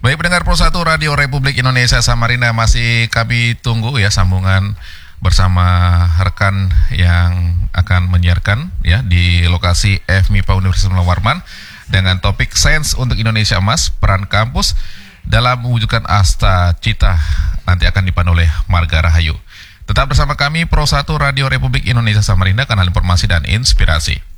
Baik pendengar Pro 1 Radio Republik Indonesia Samarinda, masih kami tunggu ya sambungan bersama rekan yang akan menyiarkan ya di lokasi FMIPA Universitas Muhammad Warman dengan topik Sains untuk Indonesia Emas, peran kampus dalam mewujudkan Asta Cita, nanti akan dipandu oleh Marga Rahayu. Tetap bersama kami Pro 1 Radio Republik Indonesia Samarinda, kanal informasi dan inspirasi.